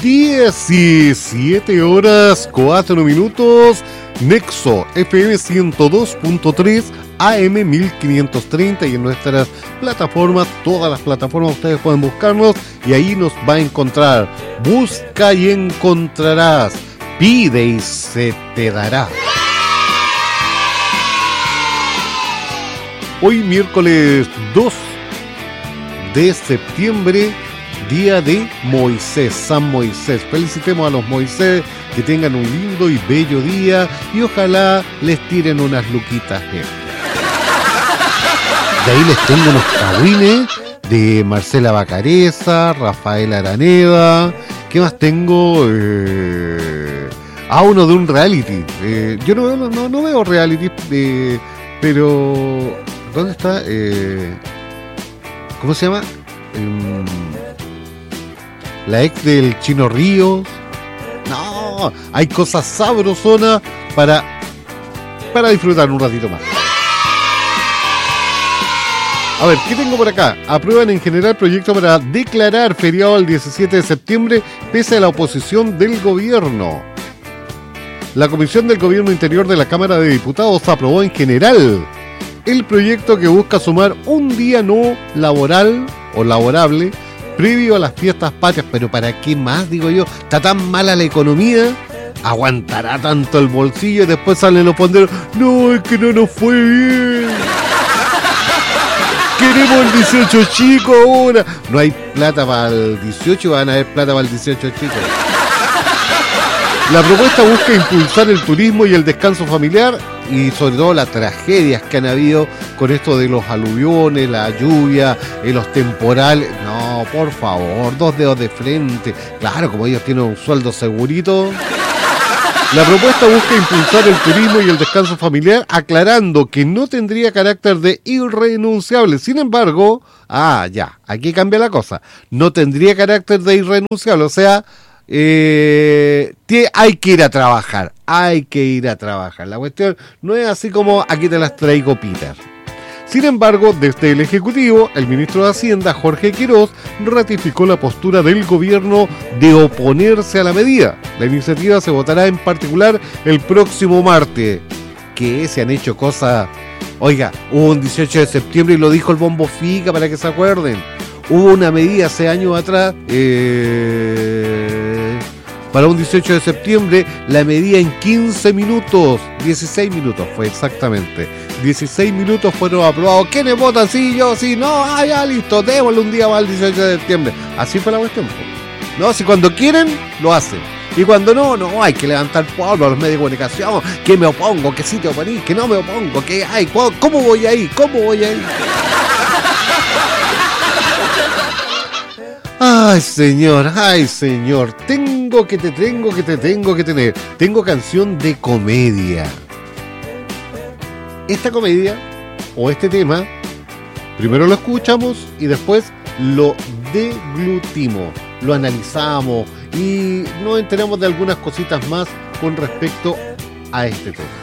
17 horas 4 minutos. Nexo FM 102.3 AM 1530 y en nuestras plataformas, todas las plataformas ustedes pueden buscarnos y ahí nos va a encontrar. Busca y encontrarás. Pide y se te dará. Hoy miércoles 2 de septiembre, día de Moisés, San Moisés. Felicitemos a los Moisés, que tengan un lindo y bello día y ojalá les tiren unas luquitas extras. De ahí les tengo unos cagüines de Marcela Bacareza, Rafael Araneda. ¿Qué más tengo? Uno de un reality. Yo no veo reality, pero ¿dónde está? ¿Cómo se llama? La ex del Chino Ríos. No, hay cosas sabrosonas para disfrutar un ratito más. A ver, ¿qué tengo por acá? Aprueban en general proyecto para declarar feriado el 17 de septiembre pese a la oposición del gobierno. La Comisión del Gobierno Interior de la Cámara de Diputados aprobó en general el proyecto que busca sumar un día no laboral o laborable previo a las fiestas patrias. Pero ¿para qué más, digo yo? ¿Está tan mala la economía? ¿Aguantará tanto el bolsillo? Y después salen los ponderos. No, es que no nos fue bien. Queremos el 18 chico ahora. No hay plata para el 18, van a haber plata para el 18 chico. La propuesta busca impulsar el turismo y el descanso familiar y sobre todo las tragedias que han habido con esto de los aluviones, la lluvia, los temporales. No, por favor, 2 dedos de frente. Claro, como ellos tienen un sueldo segurito. La propuesta busca impulsar el turismo y el descanso familiar, aclarando que no tendría carácter de irrenunciable. Sin embargo, aquí cambia la cosa. No tendría carácter de irrenunciable, o sea, hay que ir a trabajar. La cuestión no es así como aquí te las traigo, Peter. Sin embargo, desde el Ejecutivo, el ministro de Hacienda, Jorge Quirós, ratificó la postura del gobierno de oponerse a la medida. La iniciativa se votará en particular el próximo martes. Que se han hecho cosas... Oiga, hubo un 18 de septiembre y lo dijo el Bombo Fica para que se acuerden. Hubo una medida hace años atrás... para un 18 de septiembre, la medida en 15 minutos, 16 minutos fue exactamente. 16 minutos fueron aprobados. ¿Quiénes votan? Sí, yo, sí, no, ya listo, démosle un día más al 18 de septiembre. Así fue la cuestión. No, si cuando quieren, lo hacen. Y cuando no, hay que levantar pueblo a los medios de comunicación. Que me opongo, que sí te oponís, que no me opongo, que hay, ¿cómo voy ahí? Ay, señor, tengo que tener. Tengo canción de comedia. Esta comedia, o este tema, primero lo escuchamos y después lo deglutimos, lo analizamos y nos enteramos de algunas cositas más con respecto a este tema.